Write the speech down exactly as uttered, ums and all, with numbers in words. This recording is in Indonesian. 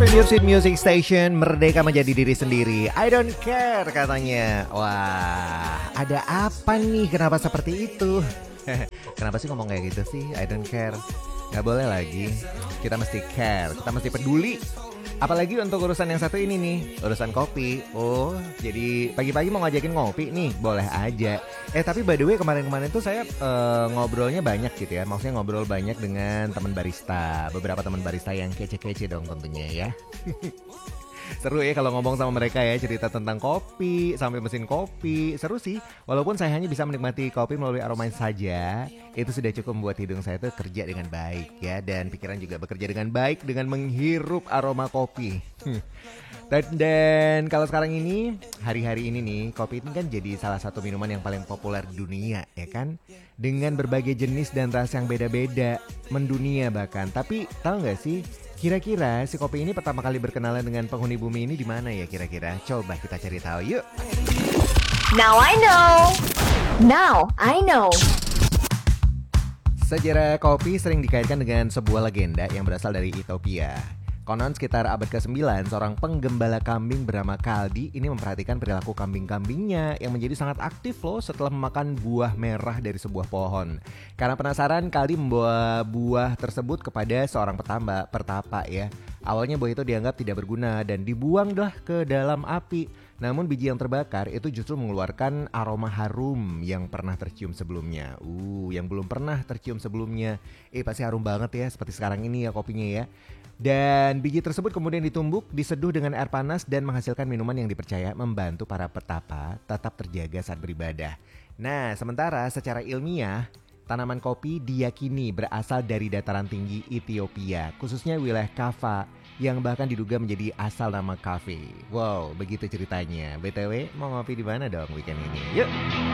Music Music Station, merdeka menjadi diri sendiri. I don't care katanya. Wah, ada apa nih? Kenapa seperti itu? Kenapa sih ngomong kayak gitu sih? I don't care. Gak boleh lagi. Kita mesti care, kita mesti peduli. Apalagi untuk urusan yang satu ini nih, urusan kopi. Oh, jadi pagi-pagi mau ngajakin ngopi nih, boleh aja. Eh tapi by the way kemarin-kemarin tuh saya uh, ngobrolnya banyak gitu ya. Maksudnya ngobrol banyak dengan teman barista. Beberapa teman barista yang kece-kece dong tentunya ya. Seru ya kalau ngomong sama mereka ya, cerita tentang kopi, sampai mesin kopi. Seru sih, walaupun saya hanya bisa menikmati kopi melalui aromanya saja, itu sudah cukup membuat hidung saya tuh kerja dengan baik ya. Dan pikiran juga bekerja dengan baik dengan menghirup aroma kopi. Dan, dan kalau sekarang ini, hari-hari ini nih, kopi itu kan jadi salah satu minuman yang paling populer di dunia ya kan. Dengan berbagai jenis dan rasa yang beda-beda, mendunia bahkan. Tapi tahu gak sih, kira-kira si kopi ini pertama kali berkenalan dengan penghuni bumi ini di mana ya kira-kira? Coba kita cari tahu yuk. Now I know. Now I know. Sejarah kopi sering dikaitkan dengan sebuah legenda yang berasal dari Ethiopia. Konon sekitar abad kesembilan, seorang penggembala kambing bernama Kaldi ini memperhatikan perilaku kambing-kambingnya yang menjadi sangat aktif loh setelah memakan buah merah dari sebuah pohon. Karena penasaran, Kaldi membawa buah tersebut kepada seorang petamba, pertapa ya. Awalnya buah itu dianggap tidak berguna dan dibuanglah ke dalam api. Namun biji yang terbakar itu justru mengeluarkan aroma harum yang pernah tercium sebelumnya. Uh, yang belum pernah tercium sebelumnya. Eh pasti harum banget ya, seperti sekarang ini ya kopinya ya. Dan biji tersebut kemudian ditumbuk, diseduh dengan air panas dan menghasilkan minuman yang dipercaya membantu para petapa tetap terjaga saat beribadah. Nah, sementara secara ilmiah, tanaman kopi diyakini berasal dari dataran tinggi Ethiopia, khususnya wilayah Kaffa, yang bahkan diduga menjadi asal nama kafe. Wow, begitu ceritanya. B T W, mau ngopi di mana dong weekend ini? Yuk!